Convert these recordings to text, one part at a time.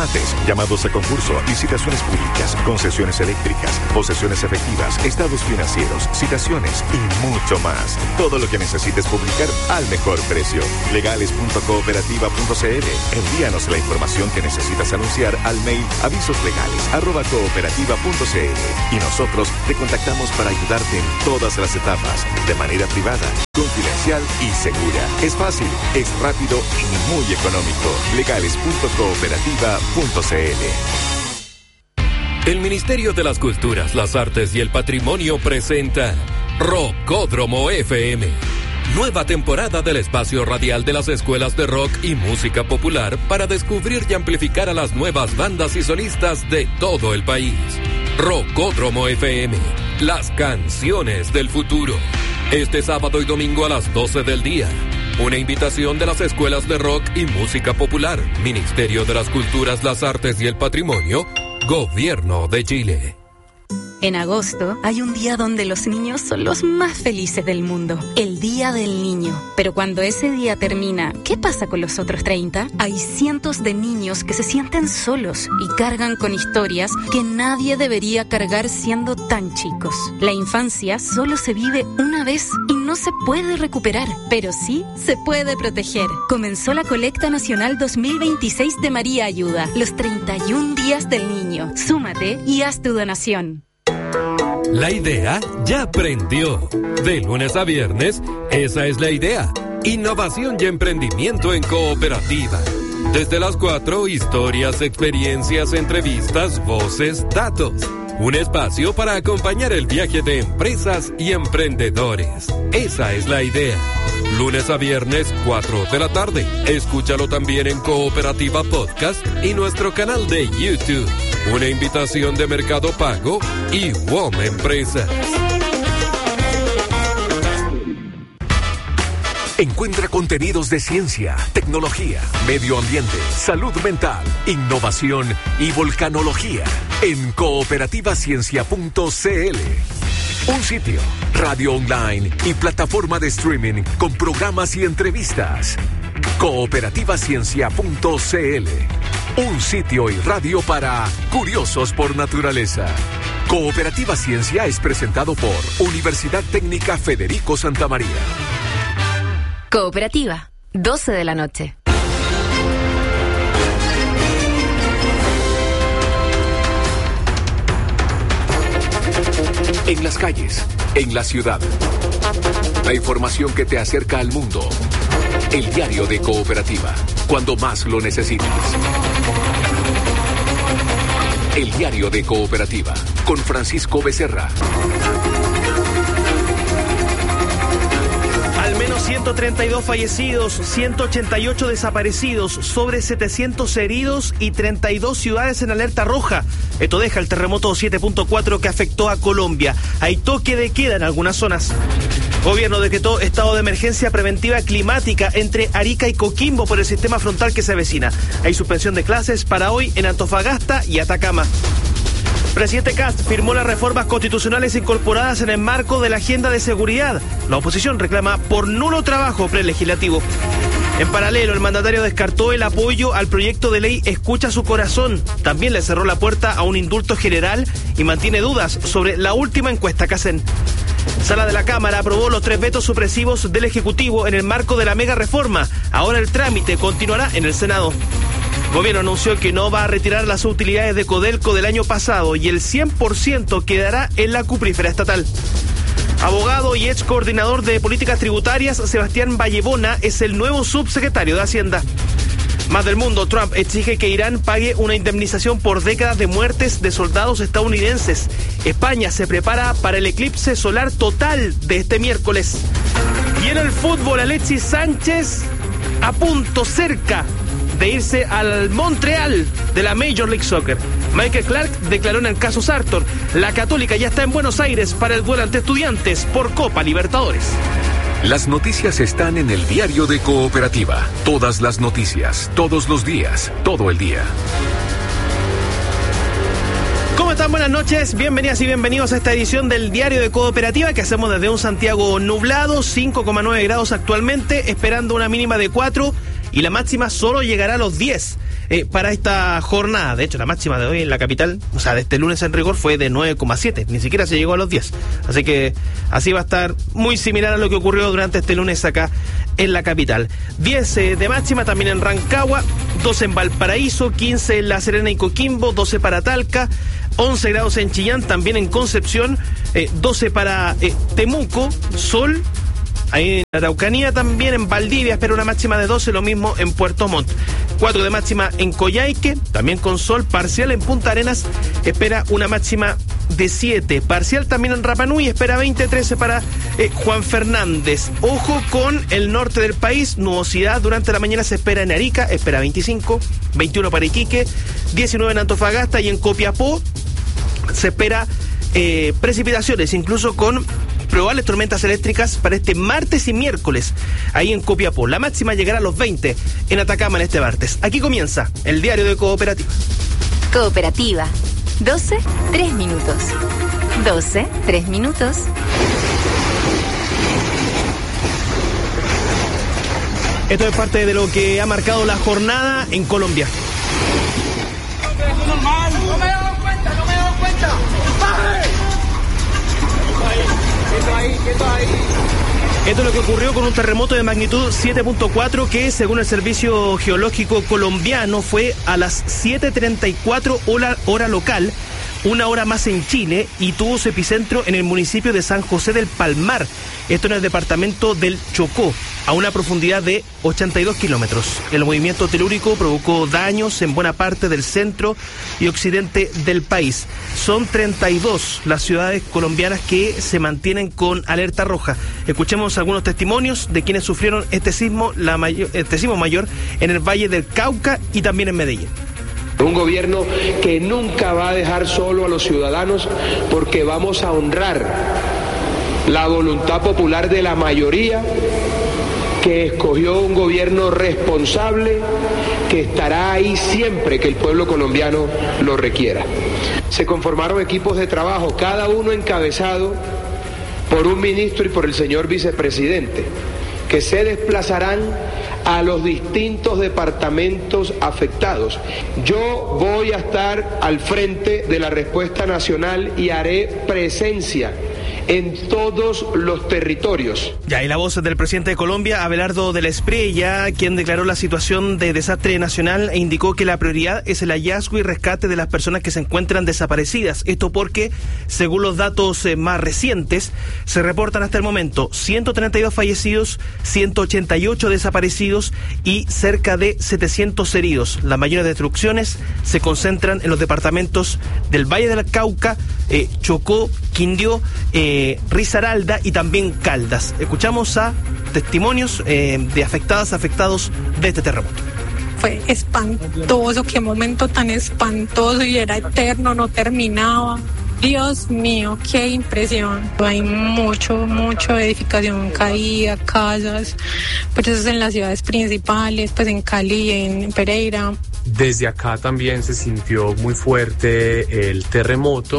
remates, llamados a concurso, licitaciones públicas, concesiones eléctricas, posesiones efectivas, estados financieros, citaciones y mucho más. Todo lo que necesites publicar al mejor precio. Legales.cooperativa.cl. Envíanos la información que necesitas anunciar al mail avisoslegales@cooperativa.cl y nosotros te contactamos para ayudarte en todas las etapas, de manera privada, confidencial y segura. Es fácil, es rápido y muy económico. Legales.cooperativa.cl. El Ministerio de las Culturas, las Artes y el Patrimonio presenta Rockódromo FM. Nueva temporada del espacio radial de las escuelas de rock y música popular para descubrir y amplificar a las nuevas bandas y solistas de todo el país. Rockódromo FM, las canciones del futuro. Este sábado y domingo a las 12 del día. Una invitación de las escuelas de rock y música popular, Ministerio de las Culturas, las Artes y el Patrimonio, Gobierno de Chile. En agosto hay un día donde los niños son los más felices del mundo, el Día del Niño. Pero cuando ese día termina, ¿qué pasa con los otros 30? Hay cientos de niños que se sienten solos y cargan con historias que nadie debería cargar siendo tan chicos. La infancia solo se vive una vez y no se puede recuperar, pero sí se puede proteger. Comenzó la Colecta Nacional 2026 de María Ayuda, los 31 días del niño. Súmate y haz tu donación. La idea ya prendió. De lunes a viernes, esa es la idea. Innovación y emprendimiento en cooperativa. Desde las 4, historias, experiencias, entrevistas, voces, datos. Un espacio para acompañar el viaje de empresas y emprendedores. Esa es la idea. Lunes a viernes, 4 de la tarde. Escúchalo también en Cooperativa Podcast y nuestro canal de YouTube. Una invitación de Mercado Pago y WOM Empresas. Encuentra contenidos de ciencia, tecnología, medio ambiente, salud mental, innovación y volcanología en cooperativaciencia.cl. Un sitio, radio online y plataforma de streaming con programas y entrevistas. Cooperativaciencia.cl. Un sitio y radio para curiosos por naturaleza. Cooperativa Ciencia es presentado por Universidad Técnica Federico Santa María. Cooperativa, 12 de la noche. En las calles, en la ciudad. La información que te acerca al mundo. El diario de Cooperativa, cuando más lo necesitas. El diario de Cooperativa, con Francisco Becerra. Al menos 132 fallecidos, 188 desaparecidos, sobre 700 heridos y 32 ciudades en alerta roja. Esto deja el terremoto 7.4 que afectó a Colombia. Hay toque de queda en algunas zonas. Gobierno decretó estado de emergencia preventiva climática entre Arica y Coquimbo por el sistema frontal que se avecina. Hay suspensión de clases para hoy en Antofagasta y Atacama. Presidente Kast firmó las reformas constitucionales incorporadas en el marco de la agenda de seguridad. La oposición reclama por nulo trabajo prelegislativo. En paralelo, el mandatario descartó el apoyo al proyecto de ley Escucha su corazón. También le cerró la puerta a un indulto general y mantiene dudas sobre la última encuesta CACEN. Sala de la Cámara aprobó los 3 vetos supresivos del Ejecutivo en el marco de la mega reforma. Ahora el trámite continuará en el Senado. Gobierno anunció que no va a retirar las utilidades de Codelco del año pasado y el 100% quedará en la cuprífera estatal. Abogado y ex coordinador de políticas tributarias, Sebastián Vallebona, es el nuevo subsecretario de Hacienda. Más del mundo, Trump exige que Irán pague una indemnización por décadas de muertes de soldados estadounidenses. España se prepara para el eclipse solar total de este miércoles. Y en el fútbol, Alexis Sánchez a punto, cerca de irse al Montreal de la Major League Soccer. Michael Clark declaró en el caso Sartor: la Católica ya está en Buenos Aires para el duelo ante Estudiantes por Copa Libertadores. Las noticias están en el diario de Cooperativa. Todas las noticias, todos los días, todo el día. ¿Cómo están? Buenas noches, bienvenidas y bienvenidos a esta edición del Diario de Cooperativa que hacemos desde un Santiago nublado, 5,9 grados actualmente, esperando una mínima de 4 y la máxima solo llegará a los 10. para esta jornada. De hecho, la máxima de hoy en la capital, o sea, de este lunes en rigor, fue de 9,7. Ni siquiera se llegó a los 10. Así que así va a estar muy similar a lo que ocurrió durante este lunes acá en la capital. 10 de máxima también en Rancagua, 12 en Valparaíso, 15 en La Serena y Coquimbo, 12 para Talca, 11 grados en Chillán, también en Concepción, 12 para Temuco, sol. Ahí en la Araucanía, también en Valdivia espera una máxima de 12, lo mismo en Puerto Montt. 4 de máxima en Coyhaique, también con sol parcial. En Punta Arenas espera una máxima de 7, parcial también en Rapa Nui, espera 20, 13 para Juan Fernández. Ojo con el norte del país, nubosidad durante la mañana se espera en Arica, espera 25, 21 para Iquique, 19 en Antofagasta, y en Copiapó se espera precipitaciones, incluso con probables tormentas eléctricas para este martes y miércoles, ahí en Copiapó. La máxima llegará a los 20 en Atacama en este martes. Aquí comienza el diario de Cooperativa. Cooperativa. 12, 3 minutos. 12, 3 minutos. Esto es parte de lo que ha marcado la jornada en Colombia. Normal. No me he dado cuenta. ¡Baje! Quieto ahí. Esto es lo que ocurrió con un terremoto de magnitud 7.4 que, según el Servicio Geológico Colombiano, fue a las 7:34 hora local, una hora más en Chile, y tuvo su epicentro en el municipio de San José del Palmar, esto en el departamento del Chocó, a una profundidad de 82 kilómetros. El movimiento telúrico provocó daños en buena parte del centro y occidente del país. Son 32 las ciudades colombianas que se mantienen con alerta roja. Escuchemos algunos testimonios de quienes sufrieron este sismo mayor en el Valle del Cauca y también en Medellín. Un gobierno que nunca va a dejar solo a los ciudadanos, porque vamos a honrar la voluntad popular de la mayoría que escogió un gobierno responsable que estará ahí siempre que el pueblo colombiano lo requiera. Se conformaron equipos de trabajo, cada uno encabezado por un ministro y por el señor vicepresidente, que se desplazarán a los distintos departamentos afectados. Yo voy a estar al frente de la respuesta nacional y haré presencia en todos los territorios. Ya, y la voz del presidente de Colombia, Abelardo de la Espriella, quien declaró la situación de desastre nacional e indicó que la prioridad es el hallazgo y rescate de las personas que se encuentran desaparecidas. Esto porque, según los datos más recientes, se reportan hasta el momento 132 fallecidos, 188 desaparecidos y cerca de 700 heridos. Las mayores destrucciones se concentran en los departamentos del Valle del Cauca, Chocó, Quindío, Risaralda y también Caldas. Escuchamos a testimonios de afectados de este terremoto. Fue espantoso, qué momento tan espantoso, y era eterno, no terminaba. Dios mío, qué impresión. Hay mucho edificación caída, casas, pues eso es en las ciudades principales, pues en Cali, en Pereira. Desde acá también se sintió muy fuerte el terremoto.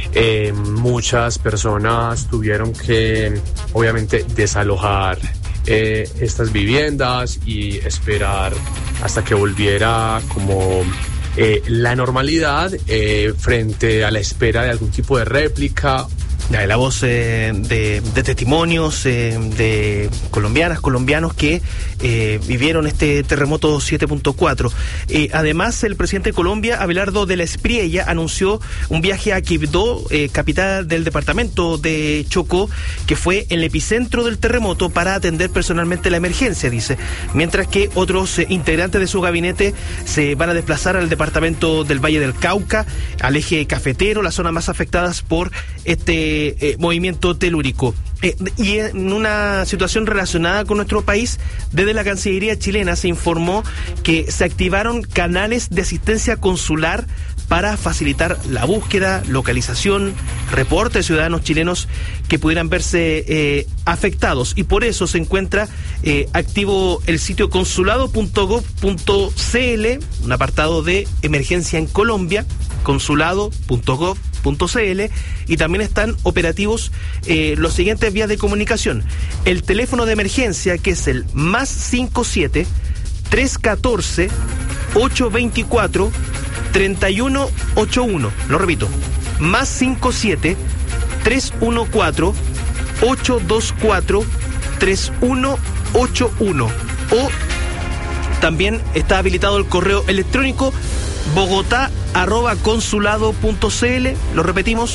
Muchas personas tuvieron que, obviamente, desalojar estas viviendas y esperar hasta que volviera como la normalidad frente a la espera de algún tipo de réplica. La voz de testimonios de colombianos que vivieron este terremoto 7.4. Además, el presidente de Colombia, Abelardo de la Espriella, anunció un viaje a Quibdó, capital del departamento de Chocó, que fue el epicentro del terremoto, para atender personalmente la emergencia, dice. Mientras que otros integrantes de su gabinete se van a desplazar al departamento del Valle del Cauca, al eje cafetero, las zonas más afectadas por este movimiento telúrico. Y en una situación relacionada con nuestro país, desde la Cancillería chilena se informó que se activaron canales de asistencia consular para facilitar la búsqueda, localización, reporte de ciudadanos chilenos que pudieran verse afectados. Y por eso se encuentra activo el sitio consulado.gov.cl, un apartado de emergencia en Colombia, consulado.gov.cl, y también están operativos los siguientes vías de comunicación. El teléfono de emergencia, que es el +57 314 +57-824-3181. Lo repito, +57-314-824-3181. O también está habilitado el correo electrónico bogotá@consulado.cl. Lo repetimos,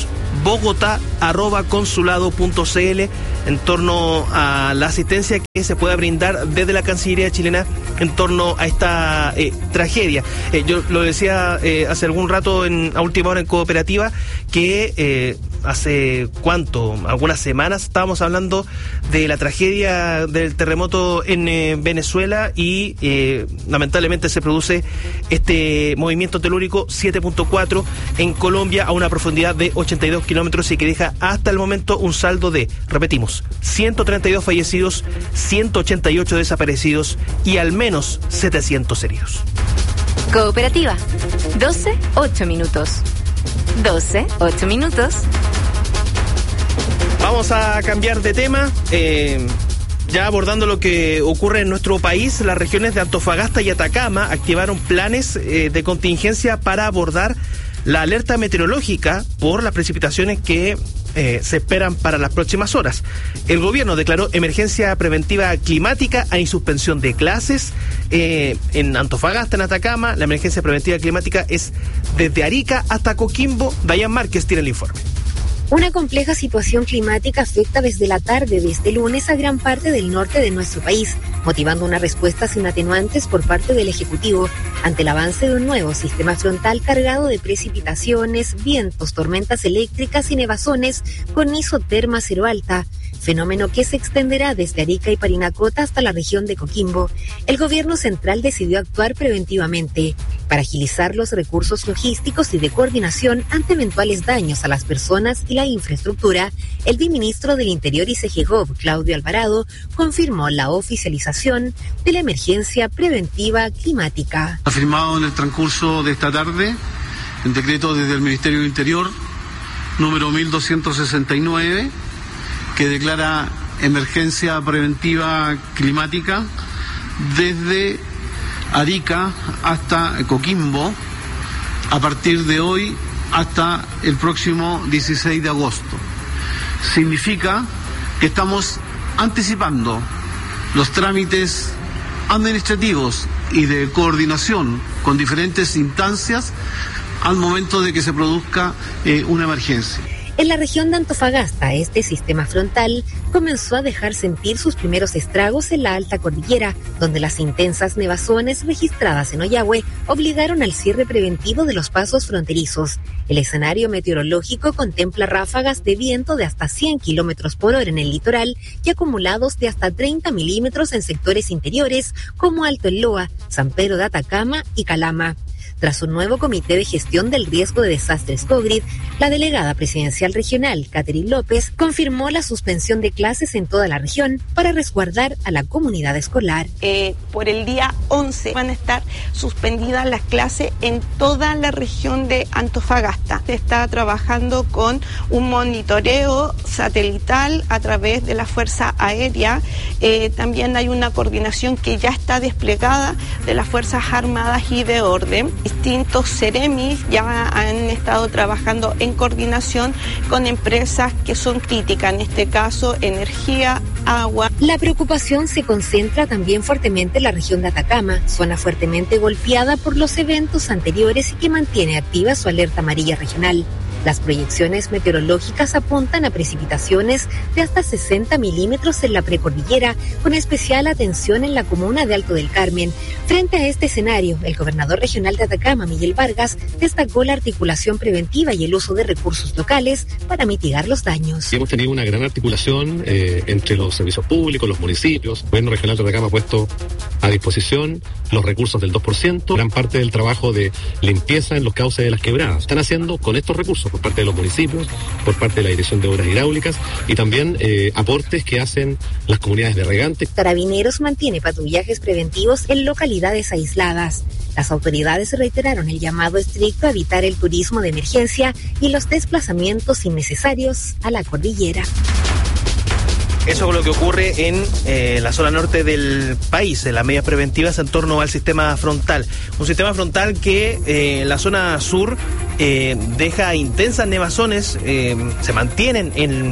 bogotá@consulado.cl, en torno a la asistencia que se pueda brindar desde la Cancillería chilena en torno a esta tragedia. Yo lo decía hace algún rato a última hora en Cooperativa, que hace algunas semanas estábamos hablando de la tragedia del terremoto en Venezuela y lamentablemente se produce este movimiento telúrico 7.4 en Colombia a una profundidad de 82 kilómetros y que deja hasta el momento un saldo de, repetimos, 132 fallecidos, 188 desaparecidos y al menos 700 heridos. Cooperativa, 12, 8 minutos. 12, 8 minutos. Vamos a cambiar de tema. Ya abordando lo que ocurre en nuestro país, las regiones de Antofagasta y Atacama activaron planes de contingencia para abordar la alerta meteorológica por las precipitaciones que se esperan para las próximas horas. El gobierno declaró emergencia preventiva climática, hay suspensión de clases en Antofagasta, en Atacama. La emergencia preventiva climática es desde Arica hasta Coquimbo. Dayan Márquez tiene el informe. Una compleja situación climática afecta desde la tarde de este lunes a gran parte del norte de nuestro país, motivando una respuesta sin atenuantes por parte del Ejecutivo ante el avance de un nuevo sistema frontal cargado de precipitaciones, vientos, tormentas eléctricas y nevazones con isoterma cero alta, fenómeno que se extenderá desde Arica y Parinacota hasta la región de Coquimbo. El gobierno central decidió actuar preventivamente para agilizar los recursos logísticos y de coordinación ante eventuales daños a las personas y la infraestructura. El viceministro del Interior y CEGEGOV, Claudio Alvarado, confirmó la oficialización de la emergencia preventiva climática. Ha firmado en el transcurso de esta tarde el decreto desde el Ministerio del Interior número 1269, que declara emergencia preventiva climática desde Arica hasta Coquimbo a partir de hoy hasta el próximo 16 de agosto. Significa que estamos anticipando los trámites administrativos y de coordinación con diferentes instancias al momento de que se produzca una emergencia. En la región de Antofagasta, este sistema frontal comenzó a dejar sentir sus primeros estragos en la alta cordillera, donde las intensas nevazones registradas en Ollagüe obligaron al cierre preventivo de los pasos fronterizos. El escenario meteorológico contempla ráfagas de viento de hasta 100 kilómetros por hora en el litoral y acumulados de hasta 30 milímetros en sectores interiores como Alto El Loa, San Pedro de Atacama y Calama. Tras un nuevo comité de gestión del riesgo de desastres COVID, la delegada presidencial regional, Catherine López, confirmó la suspensión de clases en toda la región para resguardar a la comunidad escolar. Por el día 11 van a estar suspendidas las clases en toda la región de Antofagasta. Se está trabajando con un monitoreo satelital a través de la Fuerza Aérea. También hay una coordinación que ya está desplegada de las Fuerzas Armadas y de Orden. Distintos Ceremis ya han estado trabajando en coordinación con empresas que son críticas, en este caso energía, agua. La preocupación se concentra también fuertemente en la región de Atacama, zona fuertemente golpeada por los eventos anteriores y que mantiene activa su alerta amarilla regional. Las proyecciones meteorológicas apuntan a precipitaciones de hasta 60 milímetros en la precordillera, con especial atención en la comuna de Alto del Carmen. Frente a este escenario, el gobernador regional de Atacama, Miguel Vargas, destacó la articulación preventiva y el uso de recursos locales para mitigar los daños. Hemos tenido una gran articulación entre los servicios públicos, los municipios. El gobierno regional de Atacama ha puesto a disposición los recursos del 2%, gran parte del trabajo de limpieza en los cauces de las quebradas. Están haciendo con estos recursos por parte de los municipios, por parte de la Dirección de Obras Hidráulicas y también aportes que hacen las comunidades de regantes. Carabineros mantiene patrullajes preventivos en localidades aisladas. Las autoridades reiteraron el llamado estricto a evitar el turismo de emergencia y los desplazamientos innecesarios a la cordillera. Eso es lo que ocurre en la zona norte del país, en las medidas preventivas en torno al sistema frontal. Un sistema frontal que en la zona sur deja intensas nevazones, se mantienen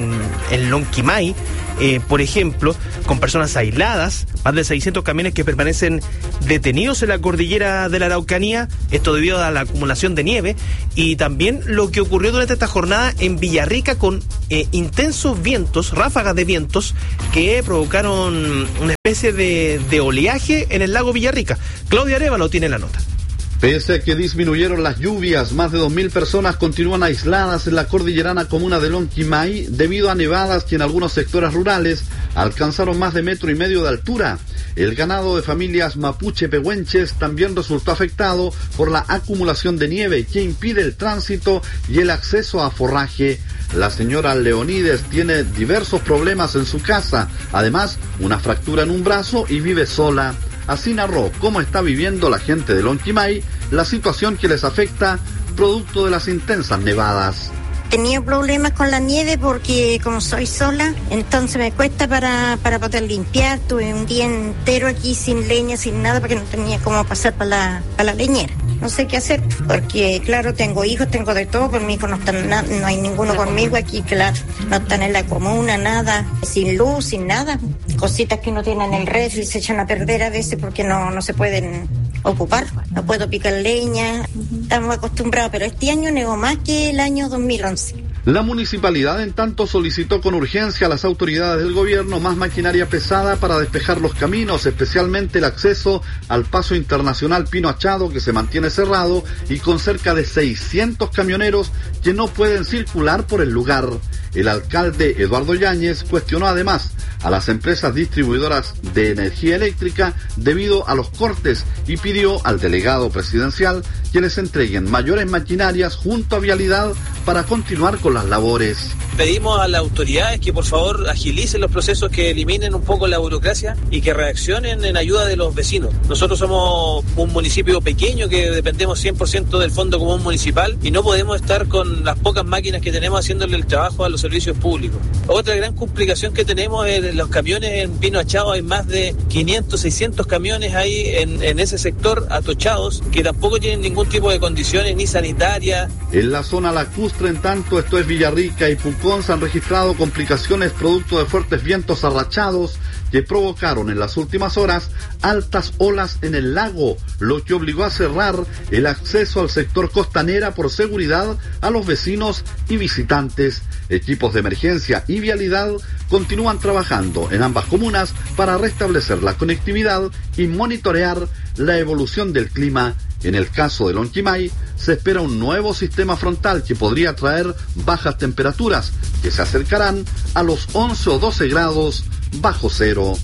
en Lonquimay, por ejemplo, con personas aisladas, más de 600 camiones que permanecen detenidos en la cordillera de la Araucanía, esto debido a la acumulación de nieve, y también lo que ocurrió durante esta jornada en Villarrica con intensos vientos, ráfagas de vientos, que provocaron una especie de oleaje en el lago Villarrica. Claudia Arévalo tiene la nota. Pese a que disminuyeron las lluvias, más de 2.000 personas continúan aisladas en la cordillerana comuna de Lonquimay debido a nevadas que en algunos sectores rurales alcanzaron más de 1,5 metros de altura. El ganado de familias mapuche pehuenches también resultó afectado por la acumulación de nieve que impide el tránsito y el acceso a forraje. La señora Leonides tiene diversos problemas en su casa, además una fractura en un brazo y vive sola. Así narró cómo está viviendo la gente de Lonquimay la situación que les afecta producto de las intensas nevadas. Tenía problemas con la nieve porque como soy sola, entonces me cuesta para poder limpiar. Tuve un día entero aquí sin leña, sin nada, porque no tenía cómo pasar para la leñera. No sé qué hacer, porque claro, tengo hijos, tengo de todo, pero mis hijos no están, no hay ninguno conmigo aquí, claro, no están en la comuna, nada, sin luz, sin nada. Cositas que uno tiene en el refri se echan a perder a veces porque no se pueden ocupar, no puedo picar leña, estamos acostumbrados, pero este año nevó más que el año 2011. La municipalidad, en tanto, solicitó con urgencia a las autoridades del gobierno más maquinaria pesada para despejar los caminos, especialmente el acceso al paso internacional Pino Achado, que se mantiene cerrado, y con cerca de 600 camioneros que no pueden circular por el lugar. El alcalde Eduardo Yáñez cuestionó además a las empresas distribuidoras de energía eléctrica debido a los cortes y pidió al delegado presidencial que les entreguen mayores maquinarias junto a Vialidad para continuar con las labores. Pedimos a las autoridades que por favor agilicen los procesos, que eliminen un poco la burocracia y que reaccionen en ayuda de los vecinos. Nosotros somos un municipio pequeño que dependemos 100% del Fondo Común Municipal y no podemos estar con las pocas máquinas que tenemos haciéndole el trabajo a los servicios públicos. Otra gran complicación que tenemos es los camiones en Pino Achado. Hay más de 500, 600 camiones ahí en ese sector atochados que tampoco tienen ningún tipo de condiciones ni sanitarias. En la zona lacustre, en tanto, esto es Villarrica y Pucón, se han registrado complicaciones producto de fuertes vientos arrachados que provocaron en las últimas horas altas olas en el lago, lo que obligó a cerrar el acceso al sector costanera por seguridad a los vecinos y visitantes. Equipos de emergencia y Vialidad continúan trabajando en ambas comunas para restablecer la conectividad y monitorear la evolución del clima. En el caso de Lonquimay, se espera un nuevo sistema frontal que podría traer bajas temperaturas que se acercarán a los 11 o 12 grados bajo cero.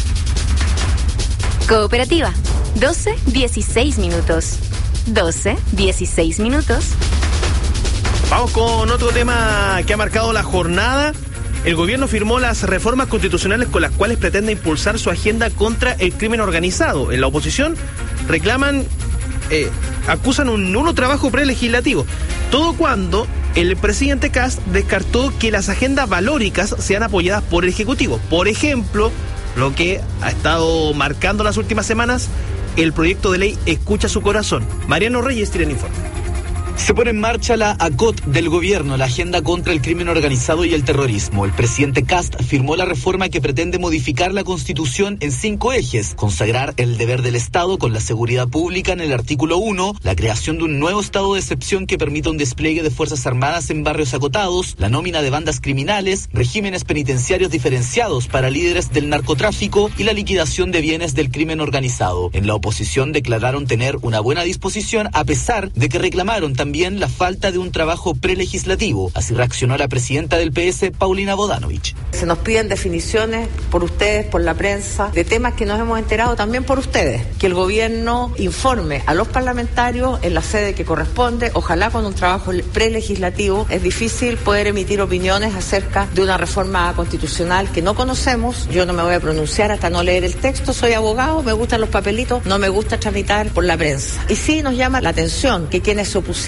Cooperativa, 12:16 minutos. 12:16 minutos. Vamos con otro tema que ha marcado la jornada. El gobierno firmó las reformas constitucionales con las cuales pretende impulsar su agenda contra el crimen organizado. En la oposición reclaman, acusan un nulo trabajo prelegislativo. Todo cuando el presidente Kast descartó que las agendas valóricas sean apoyadas por el Ejecutivo. Por ejemplo, lo que ha estado marcando las últimas semanas, el proyecto de ley Escucha su Corazón. Mariano Reyes tiene el informe. Se pone en marcha la ACOT del gobierno, la agenda contra el crimen organizado y el terrorismo. El presidente Kast firmó la reforma que pretende modificar la Constitución en 5 ejes: consagrar el deber del Estado con la seguridad pública en el artículo 1, la creación de un nuevo estado de excepción que permita un despliegue de fuerzas armadas en barrios acotados, la nómina de bandas criminales, regímenes penitenciarios diferenciados para líderes del narcotráfico y la liquidación de bienes del crimen organizado. En la oposición declararon tener una buena disposición, a pesar de que reclamaron también la falta de un trabajo prelegislativo. Así reaccionó la presidenta del PS, Paulina Bodanovich. Se nos piden definiciones por ustedes, por la prensa, de temas que nos hemos enterado también por ustedes. Que el gobierno informe a los parlamentarios en la sede que corresponde, ojalá con un trabajo prelegislativo. Es difícil poder emitir opiniones acerca de una reforma constitucional que no conocemos. Yo no me voy a pronunciar hasta no leer el texto. Soy abogado, me gustan los papelitos, no me gusta tramitar por la prensa. Y sí nos llama la atención que quienes se opusieron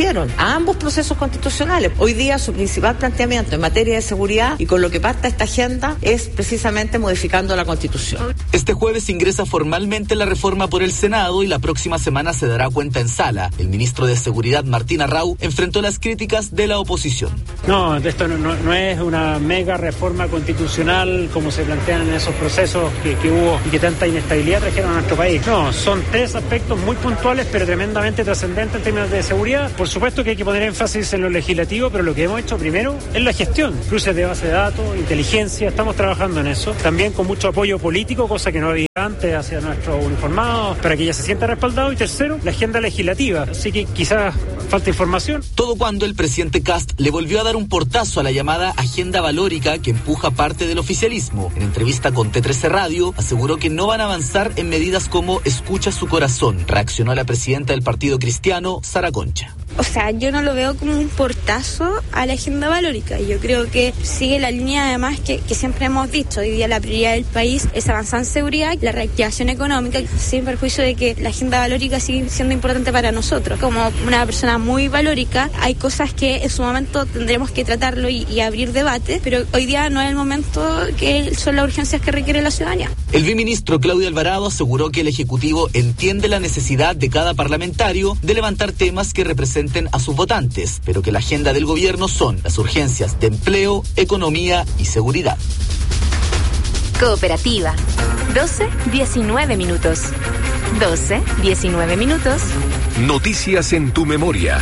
respondieron a ambos procesos constitucionales. Hoy día su principal planteamiento en materia de seguridad y con lo que parta esta agenda es precisamente modificando la Constitución. Este jueves ingresa formalmente la reforma por el Senado y la próxima semana se dará cuenta en sala. El ministro de Seguridad, Martín Arrau, enfrentó las críticas de la oposición. No, esto no es una mega reforma constitucional como se plantean en esos procesos que hubo y que tanta inestabilidad trajeron a nuestro país. No, son 3 aspectos muy puntuales pero tremendamente trascendentes en términos de seguridad. Por supuesto que hay que poner énfasis en lo legislativo, pero lo que hemos hecho primero es la gestión, cruces de base de datos, inteligencia, estamos trabajando en eso. También con mucho apoyo político, cosa que no había antes hacia nuestros uniformados, para que ya se sienta respaldado. Y tercero, la agenda legislativa. Así que quizás falta información. Todo cuando el presidente Kast le volvió a dar un portazo a la llamada agenda valórica que empuja parte del oficialismo. En entrevista con T13 Radio, aseguró que no van a avanzar en medidas como escucha su corazón. Reaccionó la presidenta del Partido Cristiano, Sara Concha. O sea, yo no lo veo como un portazo a la agenda valórica. Yo creo que sigue la línea además que siempre hemos dicho. Hoy día la prioridad del país es avanzar en seguridad y la reactivación económica, sin perjuicio de que la agenda valórica sigue siendo importante para nosotros. Como una persona muy valórica, hay cosas que en su momento tendremos que tratarlo y abrir debate, pero hoy día no es el momento que son las urgencias que requiere la ciudadanía. El viceministro Claudio Alvarado aseguró que el Ejecutivo entiende la necesidad de cada parlamentario de levantar temas que representen a sus votantes, pero que la agenda del gobierno son las urgencias de empleo, economía y seguridad. Cooperativa. 12:19 minutos. 12:19 minutos. Noticias en tu memoria.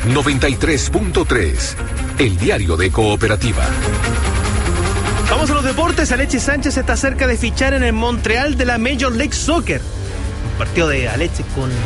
93.3. El diario de Cooperativa. Vamos a los deportes. Alexis Sánchez está cerca de fichar en el Montreal de la Major League Soccer. Un partido de Alexis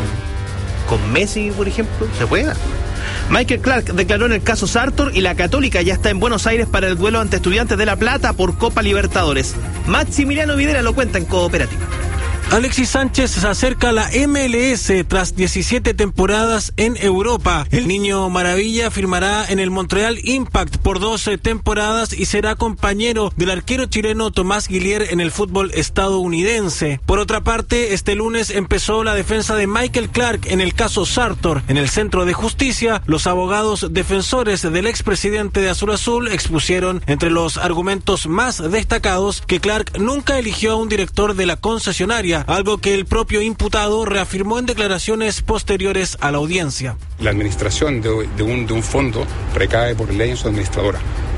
con Messi, por ejemplo, se puede. Michael Clark declaró en el caso Sartor y la Católica ya está en Buenos Aires para el duelo ante Estudiantes de La Plata por Copa Libertadores. Maximiliano Videla lo cuenta en Cooperativa. Alexis Sánchez se acerca a la MLS tras 17 temporadas en Europa. El niño maravilla firmará en el Montreal Impact por 12 temporadas y será compañero del arquero chileno Tomás Guillier en el fútbol estadounidense. Por otra parte, este lunes empezó la defensa de Michael Clark en el caso Sartor. En el Centro de Justicia, los abogados defensores del expresidente de Azul Azul expusieron entre los argumentos más destacados que Clark nunca eligió a un director de la concesionaria, algo que el propio imputado reafirmó en declaraciones posteriores a la audiencia. La administración de un fondo recae por ley en su administradora.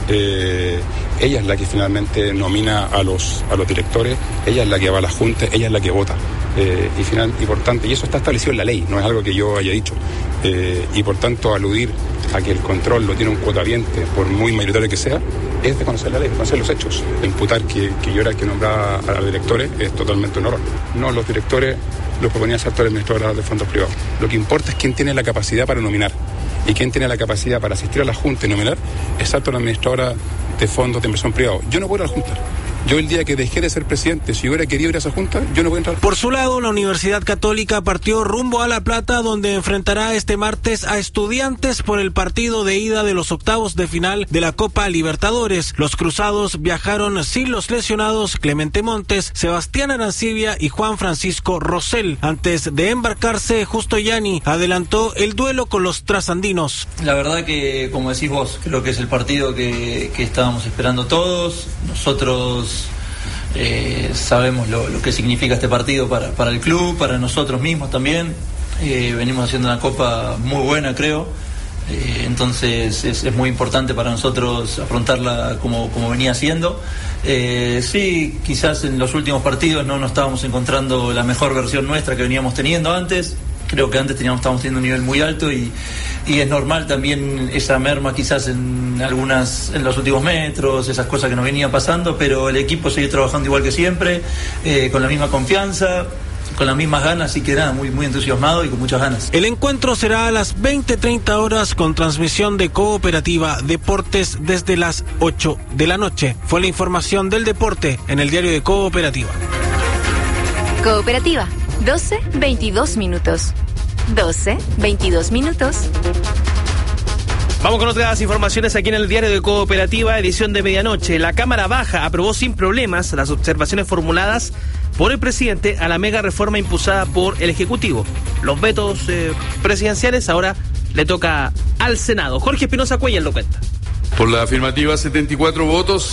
Ella es la que finalmente nomina a los directores, ella es la que va a la junta, ella es la que vota. Y por tanto, y eso está establecido en la ley, no es algo que yo haya dicho. Y por tanto, aludir a que el control lo tiene un cuotaviente, por muy mayoritario que sea, es de conocer la ley, de conocer los hechos. Imputar que yo era el que nombraba a los directores es totalmente un error. No, los directores los proponía ser administradora de fondos privados. Lo que importa es quién tiene la capacidad para nominar. Y quién tiene la capacidad para asistir a la Junta y nominar es la administradora de fondos de inversión privado. Yo no puedo ir a la Junta. Yo el día que dejé de ser presidente, si hubiera querido ir a esa junta, yo no voy a entrar. Por su lado, la Universidad Católica partió rumbo a La Plata, donde enfrentará este martes a Estudiantes por el partido de ida de los octavos de final de la Copa Libertadores. Los cruzados viajaron sin los lesionados Clemente Montes, Sebastián Arancibia y Juan Francisco Rosell. Antes de embarcarse, Justo Yanni adelantó el duelo con los trasandinos. La verdad que, como decís vos, creo que es el partido que estábamos esperando todos. Nosotros sabemos lo que significa este partido para el club, para nosotros mismos también. Venimos haciendo una copa muy buena, creo. Entonces es muy importante para nosotros afrontarla como venía haciendo. Sí, quizás en los últimos partidos no nos estábamos encontrando la mejor versión nuestra que veníamos teniendo antes. Creo que antes estábamos teniendo un nivel muy alto y es normal también esa merma quizás en los últimos metros, esas cosas que nos venían pasando, pero el equipo sigue trabajando igual que siempre, con la misma confianza, con las mismas ganas, así que nada, muy, muy entusiasmado y con muchas ganas. El encuentro será a las 20:30 horas con transmisión de Cooperativa Deportes desde las 8 de la noche. Fue la información del deporte en el diario de Cooperativa. Cooperativa, 12:22 minutos. 12:22 minutos. Vamos con otras informaciones aquí en el diario de Cooperativa, edición de medianoche. La Cámara Baja aprobó sin problemas las observaciones formuladas por el presidente a la mega reforma impulsada por el Ejecutivo. Los vetos presidenciales ahora le toca al Senado. Jorge Espinosa Cuellar lo cuenta. Por la afirmativa, 74 votos,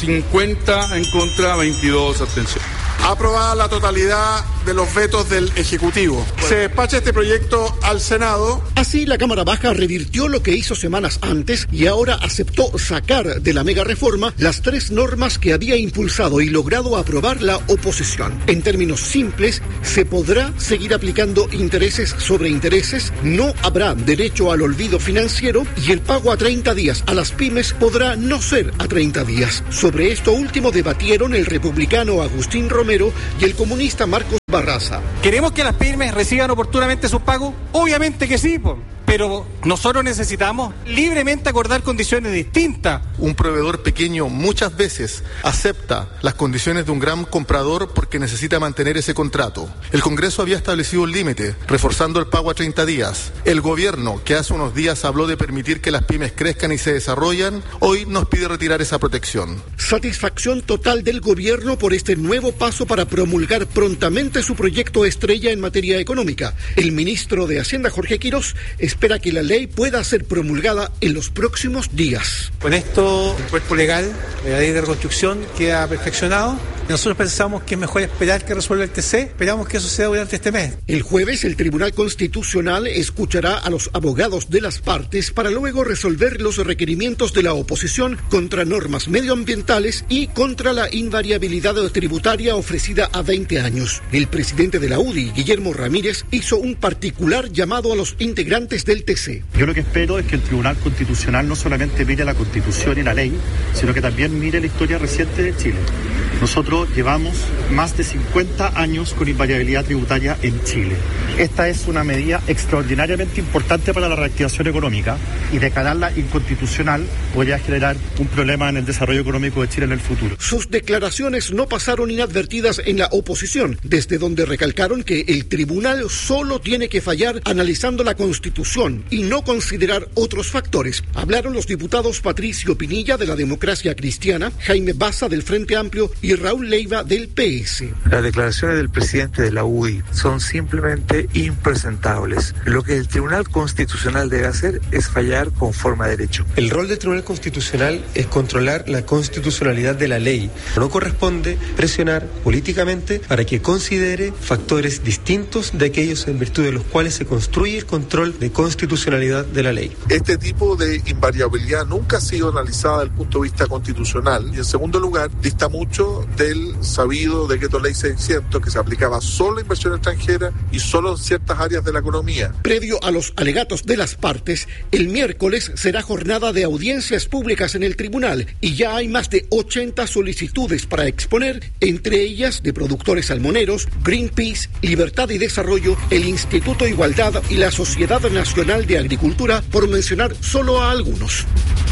50 en contra, 22 abstenciones. Aprobada la totalidad de los vetos del Ejecutivo. Se despacha este proyecto al Senado. Así, la Cámara Baja revirtió lo que hizo semanas antes y ahora aceptó sacar de la mega reforma las 3 normas que había impulsado y logrado aprobar la oposición. En términos simples, se podrá seguir aplicando intereses sobre intereses, no habrá derecho al olvido financiero y el pago a 30 días a las pymes podrá no ser a 30 días. Sobre esto último debatieron el republicano Agustín Romero y el comunista Marcos Barraza. ¿Queremos que las pymes reciban oportunamente sus pagos? Obviamente que sí, pero nosotros necesitamos libremente acordar condiciones distintas. Un proveedor pequeño muchas veces acepta las condiciones de un gran comprador porque necesita mantener ese contrato. El Congreso había establecido un límite, reforzando el pago a 30 días. El gobierno, que hace unos días habló de permitir que las pymes crezcan y se desarrollan, hoy nos pide retirar esa protección. Satisfacción total del gobierno por este nuevo paso para promulgar prontamente su proyecto estrella en materia económica. El ministro de Hacienda, Jorge Quirós, espera que la ley pueda ser promulgada en los próximos días. Con esto, el cuerpo legal de la ley de reconstrucción queda perfeccionado. Nosotros pensamos que es mejor esperar que resuelva el TC. Esperamos que eso sea durante este mes. El jueves, el Tribunal Constitucional escuchará a los abogados de las partes para luego resolver los requerimientos de la oposición contra normas medioambientales y contra la invariabilidad tributaria ofrecida a 20 años. El presidente de la UDI, Guillermo Ramírez, hizo un particular llamado a los integrantes del TC. Yo lo que espero es que el Tribunal Constitucional no solamente mire la Constitución y la ley, sino que también mire la historia reciente de Chile. Nosotros llevamos más de 50 años con invariabilidad tributaria en Chile. Esta es una medida extraordinariamente importante para la reactivación económica y declararla inconstitucional podría generar un problema en el desarrollo económico de Chile en el futuro. Sus declaraciones no pasaron inadvertidas en la oposición, desde donde recalcaron que el tribunal solo tiene que fallar analizando la Constitución y no considerar otros factores. Hablaron los diputados Patricio Pinilla de la Democracia Cristiana, Jaime Baza del Frente Amplio y Raúl Leiva del PS. Las declaraciones del presidente de la UDI son simplemente impresentables. Lo que el Tribunal Constitucional debe hacer es fallar conforme a derecho. El rol del Tribunal Constitucional es controlar la constitucionalidad de la ley. No corresponde presionar políticamente para que considere factores distintos de aquellos en virtud de los cuales se construye el control de constitucionalidad de la ley. Este tipo de invariabilidad nunca ha sido analizada desde el punto de vista constitucional y en segundo lugar dista mucho del sabido decreto ley 600 que se aplicaba solo a inversión extranjera y solo en ciertas áreas de la economía. Previo a los alegatos de las partes, el miércoles será jornada de audiencias públicas en el tribunal y ya hay más de 80 solicitudes para exponer, entre ellas de productores salmoneros, Greenpeace, Libertad y Desarrollo, el Instituto Igualdad y la Sociedad Nacional de Agricultura, por mencionar solo a algunos.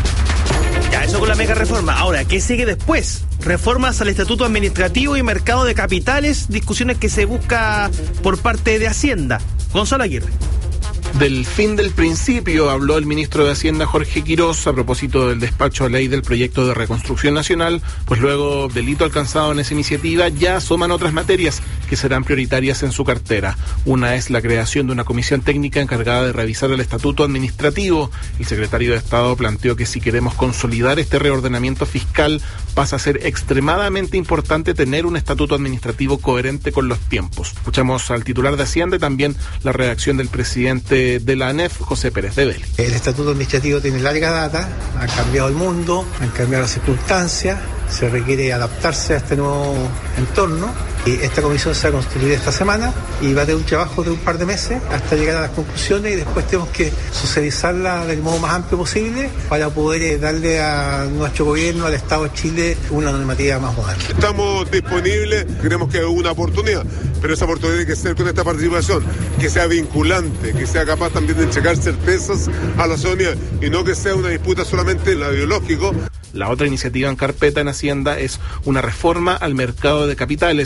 Ya, eso con la mega reforma. Ahora, ¿qué sigue después? Reformas al Estatuto Administrativo y Mercado de Capitales, discusiones que se busca por parte de Hacienda. Gonzalo Aguirre. Del fin del principio habló el ministro de Hacienda Jorge Quirós a propósito del despacho a ley del proyecto de reconstrucción nacional, pues luego del hito alcanzado en esa iniciativa ya asoman otras materias que serán prioritarias en su cartera. Una es la creación de una comisión técnica encargada de revisar el estatuto administrativo. El secretario de Estado planteó que si queremos consolidar este reordenamiento fiscal pasa a ser extremadamente importante tener un estatuto administrativo coherente con los tiempos. Escuchamos al titular de Hacienda y también la redacción del presidente de la ANEF, José Pérez de Belli. El estatuto administrativo tiene larga data, ha cambiado el mundo, han cambiado las circunstancias, se requiere adaptarse a este nuevo entorno. Y esta comisión se va a constituir esta semana y va a tener un trabajo de un par de meses hasta llegar a las conclusiones y después tenemos que socializarla del modo más amplio posible para poder darle a nuestro gobierno, al Estado de Chile, una normativa más moderna. Estamos disponibles, creemos que es una oportunidad, pero esa oportunidad tiene que ser con esta participación, que sea vinculante, que sea capaz también de entregar certezas a la ciudadanía y no que sea una disputa solamente en lo ideológico. La otra iniciativa en carpeta en Hacienda es una reforma al mercado de capitales.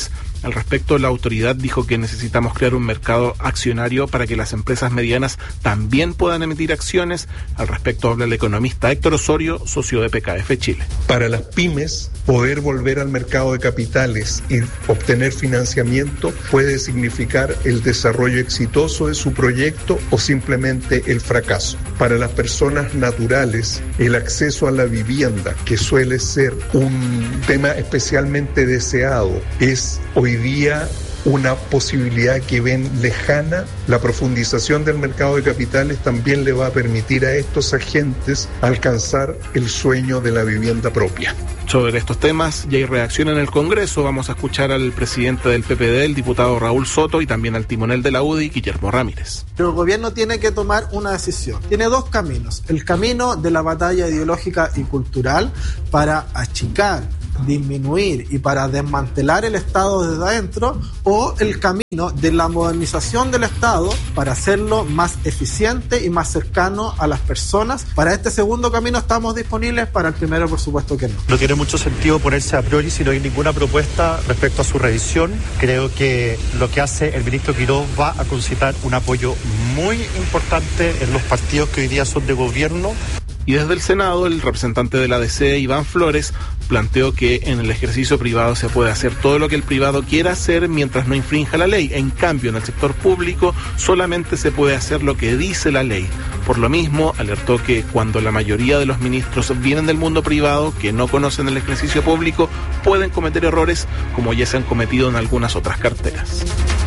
Al respecto, la autoridad dijo que necesitamos crear un mercado accionario para que las empresas medianas también puedan emitir acciones. Al respecto habla el economista Héctor Osorio, socio de PKF Chile. Para las pymes, poder volver al mercado de capitales y obtener financiamiento puede significar el desarrollo exitoso de su proyecto o simplemente el fracaso. Para las personas naturales, el acceso a la vivienda, que suele ser un tema especialmente deseado, es hoy día una posibilidad que ven lejana. La profundización del mercado de capitales también le va a permitir a estos agentes alcanzar el sueño de la vivienda propia. Sobre estos temas ya hay reacción en el Congreso. Vamos a escuchar al presidente del PPD, el diputado Raúl Soto, y también al timonel de la UDI, Guillermo Ramírez. Pero el gobierno tiene que tomar una decisión. Tiene dos caminos. El camino de la batalla ideológica y cultural para achicar, disminuir y para desmantelar el Estado desde adentro, o el camino de la modernización del Estado para hacerlo más eficiente y más cercano a las personas. Para este segundo camino estamos disponibles, para el primero por supuesto que no. No tiene mucho sentido ponerse a priori si no hay ninguna propuesta respecto a su revisión. Creo que lo que hace el ministro Quirós va a concitar un apoyo muy importante en los partidos que hoy día son de gobierno. Y desde el Senado, el representante de la DC, Iván Flores, planteó que en el ejercicio privado se puede hacer todo lo que el privado quiera hacer mientras no infrinja la ley. En cambio, en el sector público solamente se puede hacer lo que dice la ley. Por lo mismo, alertó que cuando la mayoría de los ministros vienen del mundo privado, que no conocen el ejercicio público, pueden cometer errores como ya se han cometido en algunas otras carteras.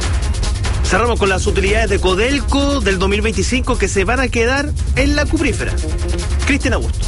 Cerramos con las utilidades de Codelco del 2025 que se van a quedar en la cuprífera. Cristian Augusto.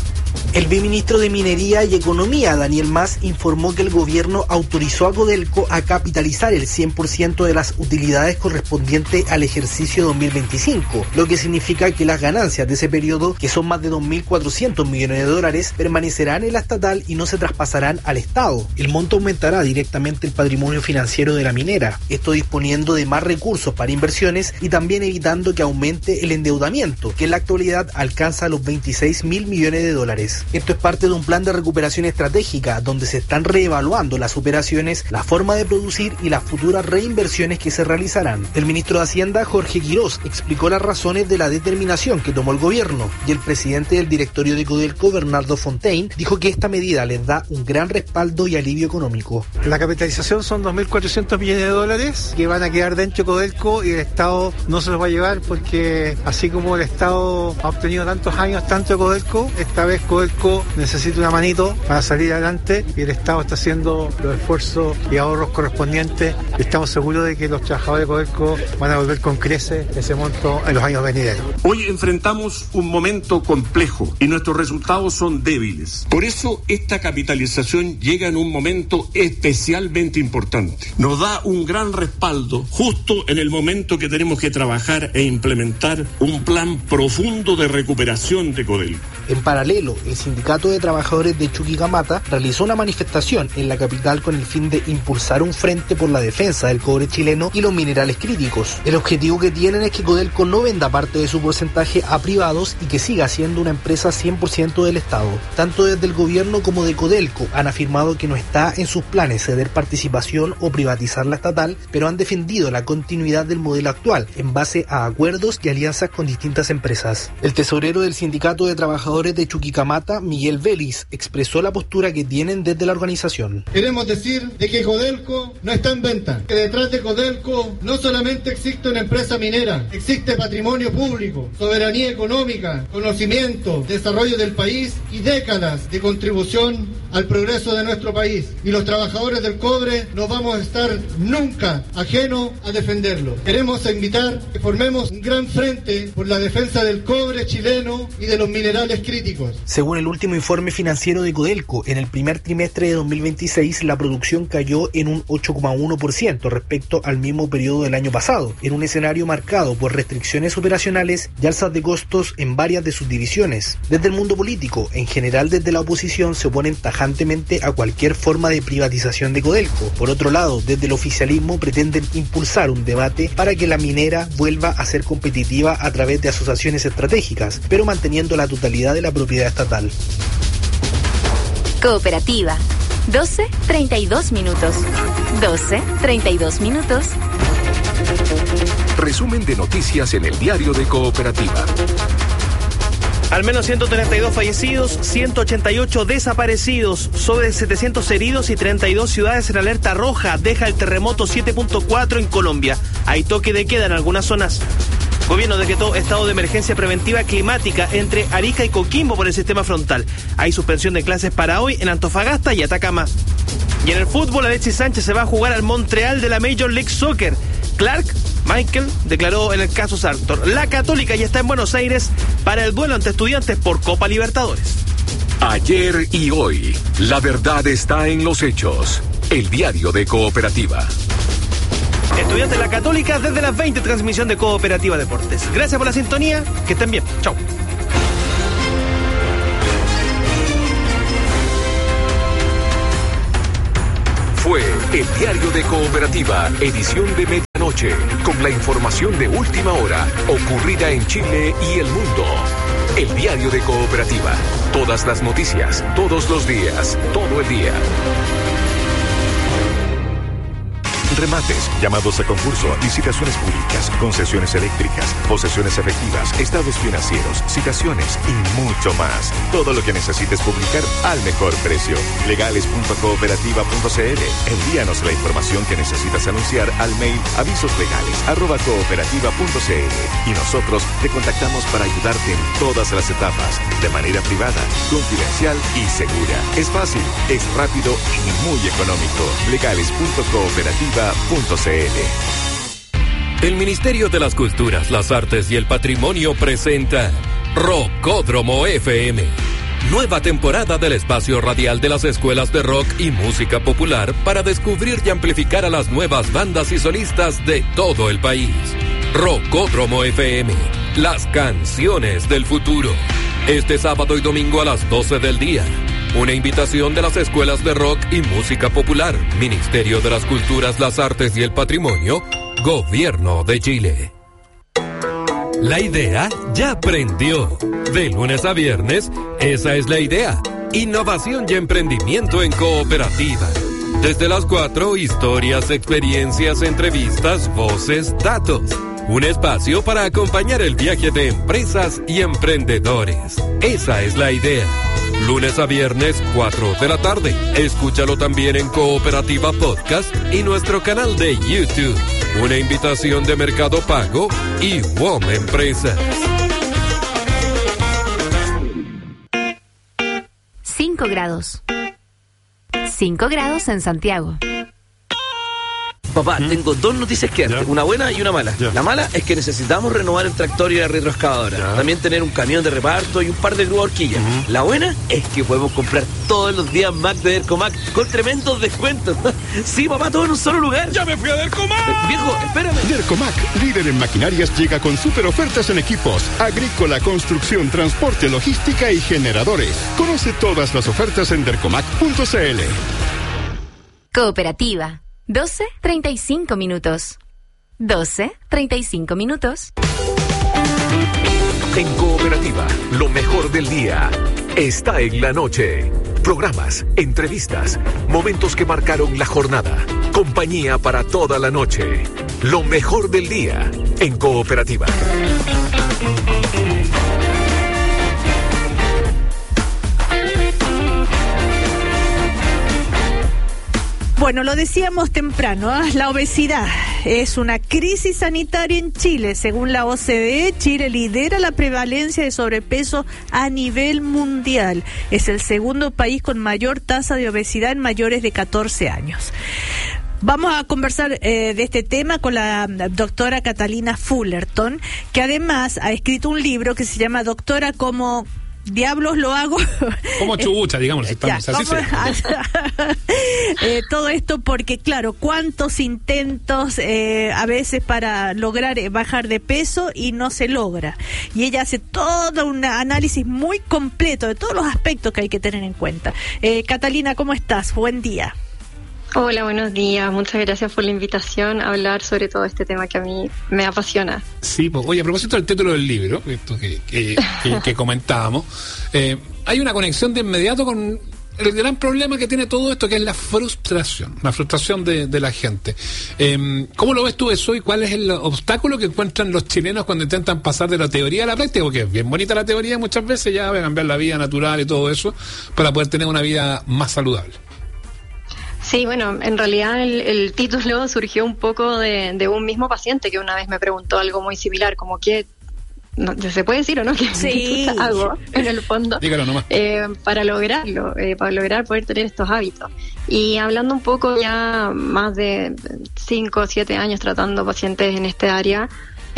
El viceministro de Minería y Economía, Daniel Mas, informó que el gobierno autorizó a Codelco a capitalizar el 100% de las utilidades correspondientes al ejercicio 2025, lo que significa que las ganancias de ese periodo, que son más de 2.400 millones de dólares, permanecerán en la estatal y no se traspasarán al Estado. El monto aumentará directamente el patrimonio financiero de la minera, esto disponiendo de más recursos para inversiones y también evitando que aumente el endeudamiento, que en la actualidad alcanza los 26.000 millones de dólares. Esto es parte de un plan de recuperación estratégica donde se están reevaluando las operaciones, la forma de producir y las futuras reinversiones que se realizarán. El ministro de Hacienda, Jorge Quirós, explicó las razones de la determinación que tomó el gobierno, y el presidente del directorio de Codelco, Bernardo Fontaine, dijo que esta medida les da un gran respaldo y alivio económico. La capitalización son 2.400 millones de dólares que van a quedar dentro de Codelco y el Estado no se los va a llevar, porque así como el Estado ha obtenido tantos años tanto de Codelco, esta vez Codelco necesita una manito para salir adelante y el Estado está haciendo los esfuerzos y ahorros correspondientes. Estamos seguros de que los trabajadores de Codelco van a volver con creces ese monto en los años venideros. Hoy enfrentamos un momento complejo y nuestros resultados son débiles. Por eso esta capitalización llega en un momento especialmente importante. Nos da un gran respaldo justo en el momento que tenemos que trabajar e implementar un plan profundo de recuperación de Codelco. En paralelo, el Sindicato de Trabajadores de Chuquicamata realizó una manifestación en la capital con el fin de impulsar un frente por la defensa del cobre chileno y los minerales críticos. El objetivo que tienen es que Codelco no venda parte de su porcentaje a privados y que siga siendo una empresa 100% del Estado. Tanto desde el gobierno como de Codelco han afirmado que no está en sus planes ceder participación o privatizar la estatal, pero han defendido la continuidad del modelo actual en base a acuerdos y alianzas con distintas empresas. El tesorero del Sindicato de Trabajadores de Chuquicamata, Miguel Vélez, expresó la postura que tienen desde la organización. Queremos decir de que Codelco no está en venta, que detrás de Codelco no solamente existe una empresa minera, existe patrimonio público, soberanía económica, conocimiento, desarrollo del país y décadas de contribución al progreso de nuestro país. Y los trabajadores del cobre no vamos a estar nunca ajenos a defenderlo. Queremos invitar que formemos un gran frente por la defensa del cobre chileno y de los minerales críticos. Según el último informe financiero de Codelco, en el primer trimestre de 2026 la producción cayó en un 8,1% respecto al mismo periodo del año pasado, en un escenario marcado por restricciones operacionales y alzas de costos en varias de sus divisiones. Desde el mundo político, en general desde la oposición, se oponen tajantemente a cualquier forma de privatización de Codelco. Por otro lado, desde el oficialismo pretenden impulsar un debate para que la minera vuelva a ser competitiva a través de asociaciones estratégicas, pero manteniendo la totalidad de la propiedad estatal. Cooperativa. 12:32 minutos. 12:32 minutos. Resumen de noticias en el diario de Cooperativa. Al menos 132 fallecidos, 188 desaparecidos, sobre 700 heridos y 32 ciudades en alerta roja. Deja el terremoto 7.4 en Colombia. Hay toque de queda en algunas zonas. Gobierno decretó estado de emergencia preventiva climática entre Arica y Coquimbo por el sistema frontal. Hay suspensión de clases para hoy en Antofagasta y Atacama. Y en el fútbol, Alexis Sánchez se va a jugar al Montreal de la Major League Soccer. Michael declaró en el caso Sartor. La Católica ya está en Buenos Aires para el duelo ante Estudiantes por Copa Libertadores. Ayer y hoy, la verdad está en los hechos. El diario de Cooperativa. Estudiantes de la Católica desde las 20, transmisión de Cooperativa Deportes. Gracias por la sintonía, que estén bien. Chau. Fue el diario de Cooperativa, edición de medianoche, con la información de última hora, ocurrida en Chile y el mundo. El diario de Cooperativa, todas las noticias, todos los días, todo el día. Remates, llamados a concurso, licitaciones públicas, concesiones eléctricas, posesiones efectivas, estados financieros, citaciones y mucho más. Todo lo que necesites publicar al mejor precio. Legales.cooperativa.cl. Envíanos la información que necesitas anunciar al mail avisoslegales@cooperativa.cl y nosotros te contactamos para ayudarte en todas las etapas, de manera privada, confidencial y segura. Es fácil, es rápido y muy económico. Legales.cooperativa.cl. El Ministerio de las Culturas, las Artes y el Patrimonio presenta Rockódromo FM. Nueva temporada del espacio radial de las escuelas de rock y música popular para descubrir y amplificar a las nuevas bandas y solistas de todo el país. Rockódromo FM, las canciones del futuro. Este sábado y domingo a las 12 del día. Una invitación de las escuelas de rock y música popular, Ministerio de las Culturas, las Artes y el Patrimonio, Gobierno de Chile. La idea ya prendió. De lunes a viernes, esa es la idea. Innovación y emprendimiento en Cooperativa. Desde las 4, historias, experiencias, entrevistas, voces, datos. Un espacio para acompañar el viaje de empresas y emprendedores. Esa es la idea. Lunes a viernes, 4 de la tarde. Escúchalo también en Cooperativa Podcast y nuestro canal de YouTube. Una invitación de Mercado Pago y WOM Empresas. 5 grados. 5 grados en Santiago. Papá, tengo dos noticias que darte, una buena y una mala. La mala es que necesitamos renovar el tractor y la retroexcavadora. También tener un camión de reparto y un par de grúas horquillas. La buena es que podemos comprar todos los días Mac de Dercomac con tremendos descuentos. Sí, papá, todo en un solo lugar. ¡Ya me fui a Dercomac! Viejo, espérame. Dercomac, líder en maquinarias, llega con super ofertas en equipos, agrícola, construcción, transporte, logística y generadores. Conoce todas las ofertas en dercomac.cl. Cooperativa. 12:35 minutos. 12:35 minutos. En Cooperativa, lo mejor del día está en la noche. Programas, entrevistas, momentos que marcaron la jornada. Compañía para toda la noche. Lo mejor del día en Cooperativa. Bueno, lo decíamos temprano, la obesidad es una crisis sanitaria en Chile. Según la OCDE, Chile lidera la prevalencia de sobrepeso a nivel mundial. Es el segundo país con mayor tasa de obesidad en mayores de 14 años. Vamos a conversar de este tema con la doctora Catalina Fullerton, que además ha escrito un libro que se llama Doctora, ¿cómo diablos lo hago? Como chubucha, digamos. Todo esto porque, claro, cuántos intentos a veces para lograr bajar de peso y no se logra. Y ella hace todo un análisis muy completo de todos los aspectos que hay que tener en cuenta. Catalina, ¿cómo estás? Buen día. Hola, buenos días. Muchas gracias por la invitación a hablar sobre todo este tema que a mí me apasiona. Sí, pues, oye, a propósito del título del libro, esto que comentábamos, hay una conexión de inmediato con el gran problema que tiene todo esto, que es la frustración de la gente. ¿Cómo lo ves tú eso y cuál es el obstáculo que encuentran los chilenos cuando intentan pasar de la teoría a la práctica? Porque es bien bonita la teoría muchas veces, ya va a cambiar la vida natural y todo eso para poder tener una vida más saludable. Sí, bueno, en realidad el título surgió un poco de un mismo paciente que una vez me preguntó algo muy similar, como que, no, ¿se puede decir o no? Sí. ¿Qué hago en el fondo? Dígalo nomás. Para lograrlo, para lograr poder tener estos hábitos. Y hablando un poco ya más de 5 o 7 años tratando pacientes en este área,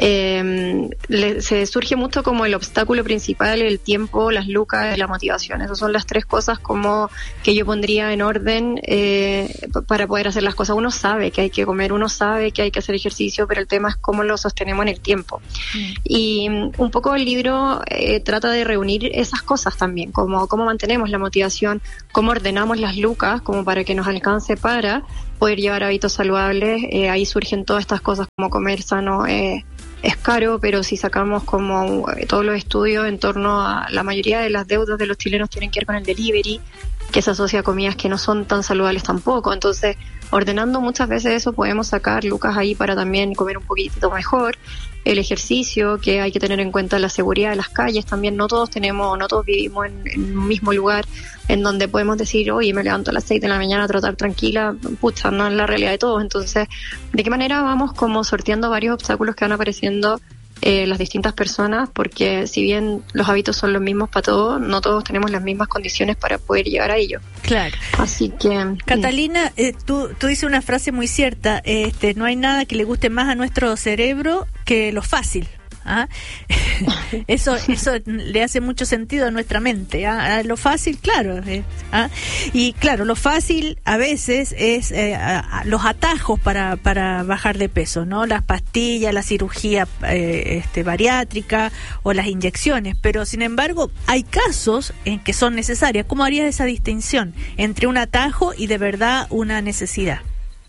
se surge mucho como el obstáculo principal, el tiempo, las lucas y la motivación. Esas son las 3 cosas como que yo pondría en orden para poder hacer las cosas. Uno sabe que hay que comer, uno sabe que hay que hacer ejercicio, pero el tema es cómo lo sostenemos en el tiempo. Y un poco el libro trata de reunir esas cosas también, como cómo mantenemos la motivación, cómo ordenamos las lucas como para que nos alcance para poder llevar hábitos saludables. Ahí surgen todas estas cosas como comer sano. Es caro, pero si sacamos como todos los estudios en torno a la mayoría de las deudas de los chilenos tienen que ver con el delivery, que se asocia a comidas que no son tan saludables tampoco. Entonces, ordenando muchas veces eso, podemos sacar lucas ahí para también comer un poquitito mejor. El ejercicio, que hay que tener en cuenta la seguridad de las calles también. No todos vivimos en un mismo lugar en donde podemos decir, oye, me levanto a las 6 de la mañana a trotar tranquila. Pucha, no es la realidad de todos. Entonces, ¿de qué manera vamos como sorteando varios obstáculos que van apareciendo las distintas personas? Porque si bien los hábitos son los mismos para todos, no todos tenemos las mismas condiciones para poder llegar a ello. Claro. Así que... Catalina, tú dices una frase muy cierta, no hay nada que le guste más a nuestro cerebro que lo fácil. ¿Ah? Eso le hace mucho sentido a nuestra mente. ¿Ah? Lo fácil, claro. ¿Ah? Y claro, lo fácil a veces es los atajos para bajar de peso, ¿no? Las pastillas, la cirugía bariátrica o las inyecciones. Pero sin embargo, hay casos en que son necesarias. ¿Cómo harías esa distinción entre un atajo y de verdad una necesidad?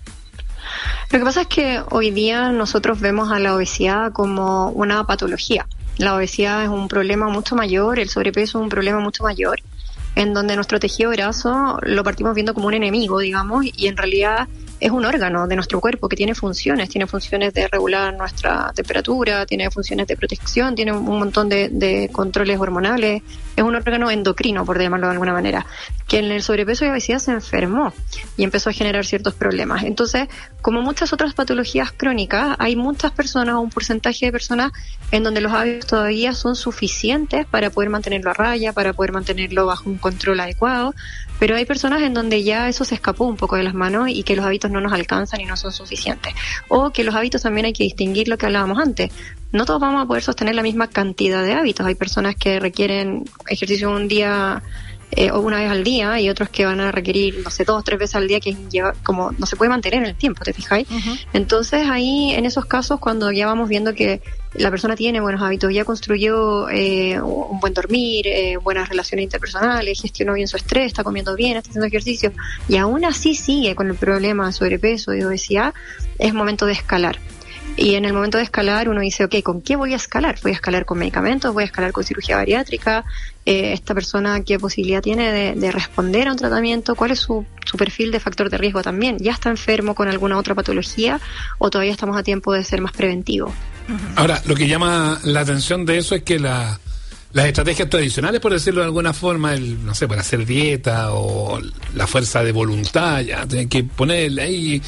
Lo que pasa es que hoy día nosotros vemos a la obesidad como una patología. La obesidad es un problema mucho mayor, el sobrepeso es un problema mucho mayor, en donde nuestro tejido graso lo partimos viendo como un enemigo, digamos, y en realidad es un órgano de nuestro cuerpo que tiene funciones de regular nuestra temperatura, tiene funciones de protección, tiene un montón de controles hormonales, es un órgano endocrino, por llamarlo de alguna manera, que en el sobrepeso y obesidad se enfermó y empezó a generar ciertos problemas. Entonces, como muchas otras patologías crónicas, hay muchas personas, un porcentaje de personas en donde los hábitos todavía son suficientes para poder mantenerlo a raya, para poder mantenerlo bajo un control adecuado, pero hay personas en donde ya eso se escapó un poco de las manos y que los hábitos no nos alcanzan y no son suficientes. O que los hábitos también hay que distinguir lo que hablábamos antes. No todos vamos a poder sostener la misma cantidad de hábitos. Hay personas que requieren ejercicio un día o una vez al día y otros que van a requerir, no sé, 2 o 3 veces al día, que lleva, como no se puede mantener en el tiempo, ¿te fijáis? Uh-huh. Entonces ahí, en esos casos, cuando ya vamos viendo que la persona tiene buenos hábitos, ya construyó un buen dormir, buenas relaciones interpersonales, gestionó bien su estrés, está comiendo bien, está haciendo ejercicio, y aún así sigue con el problema de sobrepeso y obesidad, es momento de escalar. Y en el momento de escalar uno dice, ok, ¿con qué voy a escalar? ¿Voy a escalar con medicamentos? ¿Voy a escalar con cirugía bariátrica? ¿Esta persona qué posibilidad tiene de responder a un tratamiento? ¿Cuál es su perfil de factor de riesgo también? ¿Ya está enfermo con alguna otra patología o todavía estamos a tiempo de ser más preventivos? Ahora, lo que llama la atención de eso es que las estrategias tradicionales, por decirlo de alguna forma, no sé, para hacer dieta o la fuerza de voluntad, ya tienen que ponerle ahí,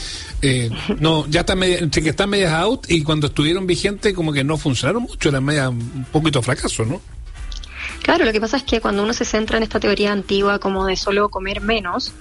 no, ya están entre que están medias out, y cuando estuvieron vigentes como que no funcionaron mucho, eran medias un poquito fracaso, ¿no? Claro, lo que pasa es que cuando uno se centra en esta teoría antigua como de solo comer menos,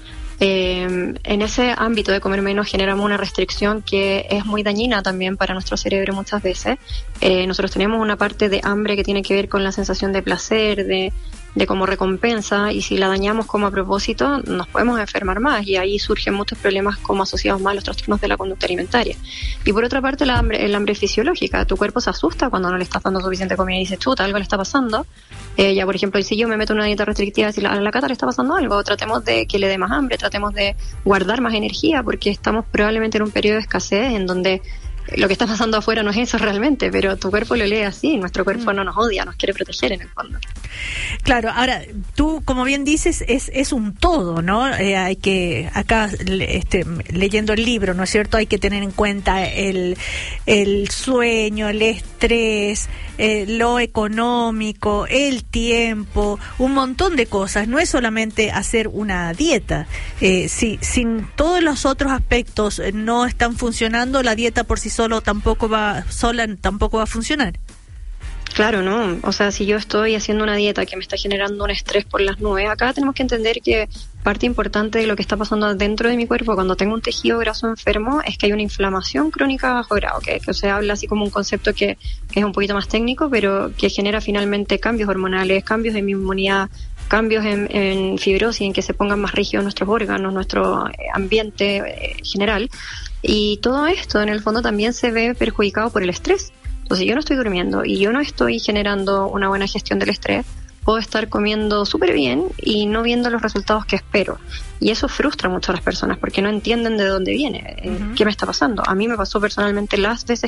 en ese ámbito de comer menos generamos una restricción que es muy dañina también para nuestro cerebro muchas veces. Nosotros tenemos una parte de hambre que tiene que ver con la sensación de placer, de como recompensa, y si la dañamos como a propósito nos podemos enfermar más, y ahí surgen muchos problemas como asociados más a los trastornos de la conducta alimentaria. Y por otra parte el hambre fisiológica, tu cuerpo se asusta cuando no le estás dando suficiente comida y dices, chuta, algo le está pasando. Ya por ejemplo, si yo me meto en una dieta restrictiva, si a la Cata le está pasando algo, tratemos de que le dé más hambre, tratemos de guardar más energía, porque estamos probablemente en un periodo de escasez en donde lo que está pasando afuera no es eso realmente, pero tu cuerpo lo lee así, nuestro cuerpo no nos odia, nos quiere proteger en el fondo. Claro, ahora, tú, como bien dices, es un todo, ¿no? Hay que, acá, leyendo el libro, ¿no es cierto?, hay que tener en cuenta el sueño, el estrés, lo económico, el tiempo, un montón de cosas. No es solamente hacer una dieta. Sin todos los otros aspectos no están funcionando, la dieta por sí sola tampoco va a funcionar. Claro, ¿no? O sea, si yo estoy haciendo una dieta que me está generando un estrés por las nubes, acá tenemos que entender que parte importante de lo que está pasando dentro de mi cuerpo cuando tengo un tejido graso enfermo es que hay una inflamación crónica a bajo grado, que se habla así como un concepto que es un poquito más técnico, pero que genera finalmente cambios hormonales, cambios en mi inmunidad, cambios en fibrosis, en que se pongan más rígidos nuestros órganos, nuestro ambiente general. Y todo esto en el fondo también se ve perjudicado por el estrés. Entonces, si yo no estoy durmiendo y yo no estoy generando una buena gestión del estrés, puedo estar comiendo súper bien y no viendo los resultados que espero. Y eso frustra mucho a las personas porque no entienden de dónde viene, qué me está pasando. A mí me pasó personalmente las veces